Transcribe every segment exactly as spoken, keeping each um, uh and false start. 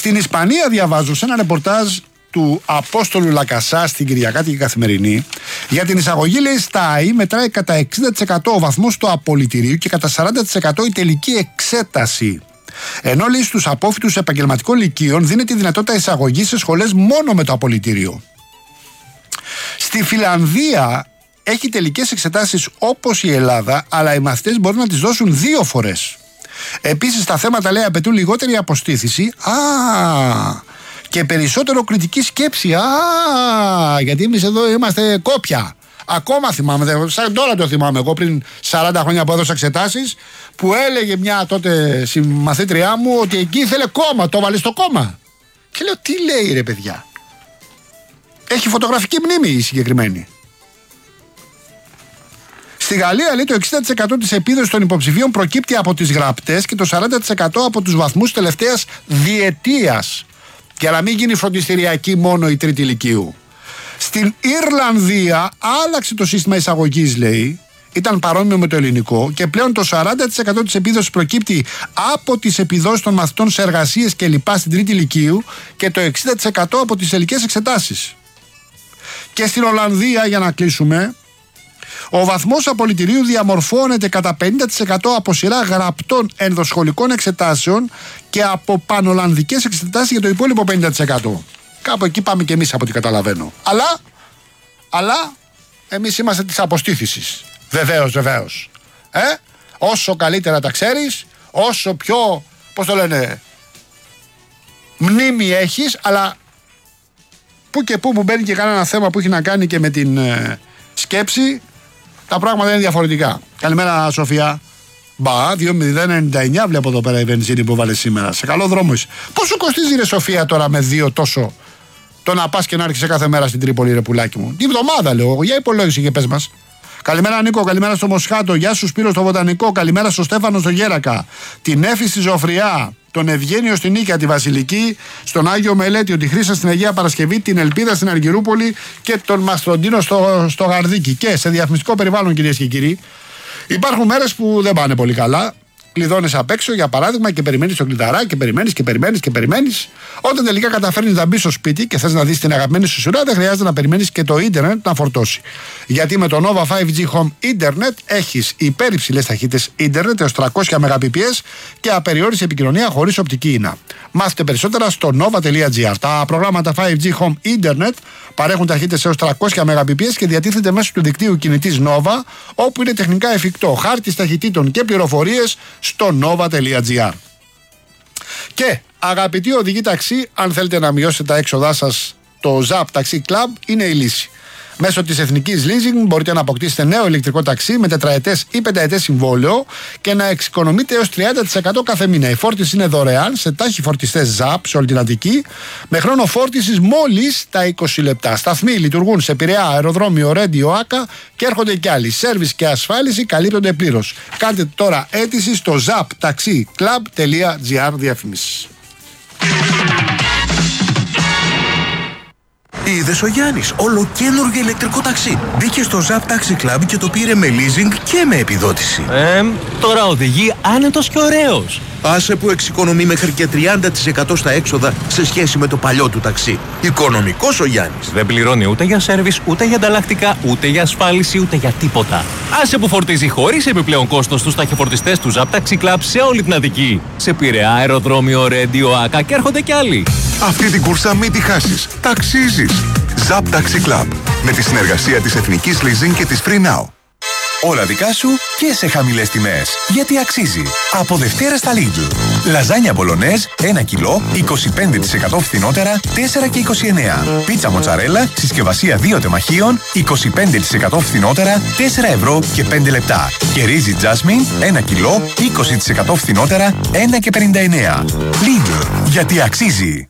Στην Ισπανία διαβάζω σε ένα ρεπορτάζ του Απόστολου Λακασά στην Κυριακάτικη Καθημερινή για την εισαγωγή, λέει, στα ΑΕΗ μετράει κατά εξήντα τοις εκατό ο βαθμός του απολυτηρίου και κατά σαράντα τοις εκατό η τελική εξέταση. Ενώ, λέει, στους απόφοιτους επαγγελματικών λυκείων δίνεται η δυνατότητα εισαγωγής σε σχολές μόνο με το απολυτήριο. Στη Φιλανδία έχει τελικές εξετάσεις όπως η Ελλάδα, αλλά οι μαθητές μπορούν να τις δώσουν δύο φορές. Επίσης, τα θέματα, λέει, απαιτούν λιγότερη αποστήθηση. Α, και περισσότερο κριτική σκέψη. Α, γιατί εμείς εδώ είμαστε κόπια. Ακόμα θυμάμαι, σαν τώρα το θυμάμαι εγώ, πριν σαράντα χρόνια που έδωσα εξετάσεις, που έλεγε μια τότε συμμαθήτριά μου ότι εκεί ήθελε κόμμα, το βάλε στο κόμμα. Και λέω, τι λέει, ρε παιδιά. Έχει φωτογραφική μνήμη η συγκεκριμένη. Στη Γαλλία, λέει, το εξήντα τοις εκατό της επίδοσης των υποψηφίων προκύπτει από τις γραπτές και το σαράντα τοις εκατό από τους βαθμούς τελευταίας διετίας. Για να μην γίνει φροντιστηριακή μόνο η τρίτη λυκείου. Στην Ιρλανδία άλλαξε το σύστημα εισαγωγής, λέει. Ήταν παρόμοιο με το ελληνικό και πλέον το σαράντα τοις εκατό της επίδοσης προκύπτει από τις επιδόσεις των μαθητών σε εργασίες και λοιπά στην τρίτη λυκείου και το εξήντα τοις εκατό από τις τελικές εξετάσεις. Και στην Ολλανδία, για να κλείσουμε, ο βαθμός απολυτηρίου διαμορφώνεται κατά πενήντα τοις εκατό από σειρά γραπτών ενδοσχολικών εξετάσεων και από πανολλανδικές εξετάσεις για το υπόλοιπο πενήντα τοις εκατό. Κάπου εκεί πάμε κι εμείς από ό,τι καταλαβαίνω. Αλλά, αλλά εμείς είμαστε της αποστήθησης. Βεβαίως, βεβαίως. Ε? Όσο καλύτερα τα ξέρεις, όσο πιο, πώς το λένε, μνήμη έχεις, αλλά που και που μου μπαίνει και κανένα θέμα που έχει να κάνει και με την ε, σκέψη, τα πράγματα είναι διαφορετικά. Καλημέρα, Σοφία. Μπα, δύο μηδέν ενενήντα εννιά βλέπω εδώ πέρα η βενζίνη που βάλε σήμερα. Σε καλό δρόμο είσαι. Πόσο κοστίζει, ρε Σοφία, τώρα με δύο τόσο το να πας και να έρχεσαι κάθε μέρα στην Τρίπολη, ρε πουλάκι μου? Τη βδομάδα, λέω. Για υπολόγισε και πες μας. Καλημέρα, Νίκο. Καλημέρα στο Μοσχάτο. Γεια σου, Σπύρο, στο Βοτανικό. Καλημέρα στο Στέφανο στο Γέρακα. Την Έφη στη Ζωφριά. Τον Ευγένιο στην Νίκαια, τη Βασιλική. Στον Άγιο Μελέτιο. Τη Χρύσα στην Αγία Παρασκευή. Την Ελπίδα στην Αργυρούπολη. Και τον Μαστροντίνο στο, στο Γαρδίκι. Και σε διαφημιστικό περιβάλλον, κυρίες και κύριοι. Υπάρχουν μέρες που δεν πάνε πολύ καλά. Κλειδώνεις απ' έξω, για παράδειγμα, και περιμένεις το κλειδαράκι και περιμένεις και περιμένεις και περιμένεις. Όταν τελικά καταφέρνεις να μπεις στο σπίτι και θες να δεις την αγαπημένη σου σειρά, δεν χρειάζεται να περιμένεις και το ίντερνετ να φορτώσει. Γιατί με το Nova φάιβ τζι Home Internet έχεις υπερυψηλές ταχύτητες ίντερνετ έως τριακόσια μεγαμπιτ και απεριόριστη επικοινωνία χωρίς οπτική ίνα. Μάθετε περισσότερα στο nova τελεία gr. Τα προγράμματα φάιβ τζι Home Internet παρέχουν ταχύτητες έως τριακόσια μεγαμπιτ και διατίθεται μέσω του δικτύου κινητής Nova, όπου είναι τεχνικά εφικτό. Χάρτης ταχυτήτων και πληροφορίες στο nova τελεία gr. Και αγαπητοί οδηγοί ταξί, αν θέλετε να μειώσετε τα έξοδά σας, το ζαπ Taxi Club είναι η λύση. Μέσω της Εθνικής Leasing μπορείτε να αποκτήσετε νέο ηλεκτρικό ταξί με τετραετές ή πενταετές συμβόλαιο και να εξοικονομείτε έως τριάντα τοις εκατό κάθε μήνα. Η φόρτιση είναι δωρεάν σε τάχοι φορτιστές ζαπ σε όλη την Αττική, με χρόνο φόρτισης μόλις τα είκοσι λεπτά. Σταθμοί λειτουργούν σε Πειραιά, αεροδρόμιο, Ρέντιο, Άκα και έρχονται κι άλλοι. Σέρβις και ασφάλιση καλύπτονται πλήρως. Κάντε τώρα αίτηση στο ζαπ ταξί κλαμπ τελεία gr διαφημίσεις. Είδες ο Γιάννης, ολοκαίνουργιο ηλεκτρικό ταξί. Μπήκε στο Zap Taxi Club και το πήρε με leasing και με επιδότηση. Ε, τώρα οδηγεί άνετος και ωραίος. Άσε που εξοικονομεί μέχρι και τριάντα τοις εκατό στα έξοδα σε σχέση με το παλιό του ταξί. Οικονομικός ο Γιάννης. Δεν πληρώνει ούτε για σέρβις, ούτε για ανταλλακτικά, ούτε για ασφάλιση, ούτε για τίποτα. Άσε που φορτίζει χωρίς επιπλέον κόστος στους ταχυφορτιστές του Zap Taxi Club σε όλη την Αττική. Σε Πειραιά, αεροδρόμιο, Ρέντιο, Άκα και έρχονται κι άλλοι. Αυτή την κούρσα μην τη χάσεις. Ταξίζεις. Zap Taxi Club. Με τη συνεργασία της Εθνικής Leasing και της Free Now. Όλα δικά σου και σε χαμηλές τιμές. Γιατί αξίζει. Από Δευτέρα στα Lidl. Λαζάνια Μπολονέζ ένα κιλό, είκοσι πέντε τοις εκατό φθηνότερα, τέσσερα και είκοσι εννέα. Πίτσα μοτσαρέλα, συσκευασία δύο τεμαχίων, είκοσι πέντε τοις εκατό φθηνότερα, τέσσερα ευρώ και πέντε λεπτά. Και ρύζι Jasmine ένα κιλό, είκοσι τοις εκατό φθηνότερα, ένα και πενήντα εννέα. Lidl. Γιατί αξίζει.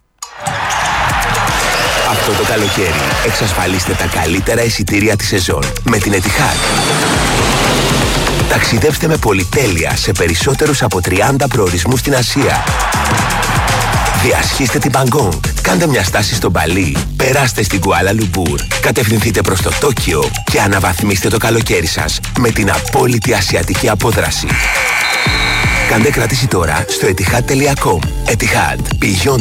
Αυτό το καλοκαίρι εξασφαλίστε τα καλύτερα εισιτήρια της σεζόν με την Etihad. Ταξιδέψτε με πολυτέλεια σε περισσότερους από τριάντα προορισμούς στην Ασία. Διασχίστε την Μπαγκόγκ, κάντε μια στάση στο Μπαλί, περάστε στην Κουάλα Λουμπούρ, κατευθυνθείτε προς το Τόκιο και αναβαθμίστε το καλοκαίρι σας με την απόλυτη ασιατική απόδραση. Κάντε κράτηση τώρα στο etihad τελεία com. Etihad. Beyond